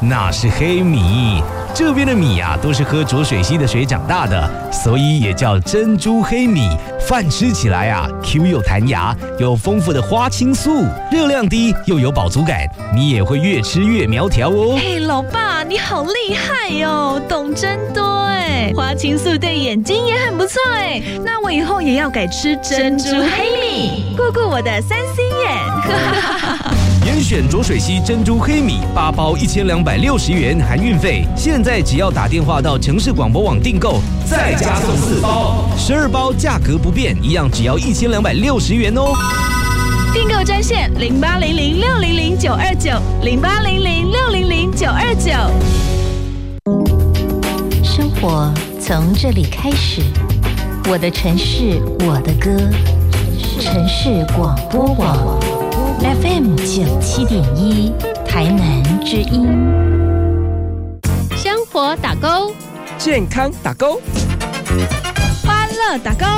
那是黑米。这边的米啊，都是喝浊水溪的水长大的，所以也叫珍珠黑米。饭吃起来啊 ，Q 又弹牙，有丰富的花青素，热量低又有饱足感，你也会越吃越苗条哦。 嘿，老爸，你好厉害哟，懂真多哎！花青素对眼睛也很不错哎，那我以后也要改吃珍珠黑米，顾顾我的3C眼。 严选浊水溪珍珠黑米8包1260元含运费，现在只要打电话到城市广播网订购，再加送4包，12包价格不变，一样只要1260元哦。 订购专线0800600929，0800600929。 生活从这里开始，我的城市，我的歌，城市广播网 FM 97.1，台南之音。 生活打勾， 健康打勾， 欢乐打勾。